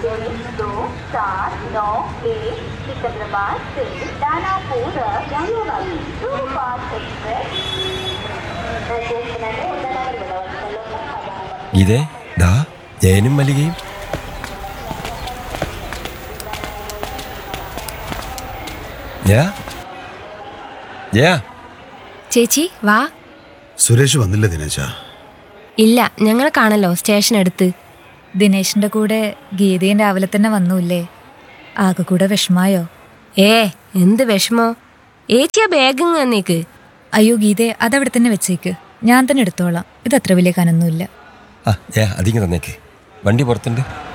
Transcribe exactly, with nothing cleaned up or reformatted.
दिल्ली दो सात नौ एक सिकंदराबाद से दानापुर जानेवाली सुपरफास्ट एक्सप्रेस। ഗീതേ, ദാ ജയനും മല്ലികയും. ജയ, ജയ. ചേച്ചി വാ. സുരേഷ് വന്നില്ല ദിനേശ? ഇല്ല, ഞങ്ങൾ കാണല്ലോ സ്റ്റേഷൻ അടുത്ത്. ദിനേശിന്റെ കൂടെ ഗീതയും രാവിലെ തന്നെ വന്നൂല്ലേ? ആകെ കൂടെ വിഷമായോ? ഏ എന്ത് വിഷമോ? ഏച്ചിയാ ബാഗ് വന്നേക്ക്. അയ്യോ ഗീതേ, അതവിടെ തന്നെ വെച്ചേക്ക്, ഞാൻ തന്നെ എടുത്തോളാം. ഇതത്ര വലിയ കനൊന്നുമില്ല. ആ ജയ, അതിങ്ങ് തന്നേക്ക്. വണ്ടി പുറത്തുണ്ട്.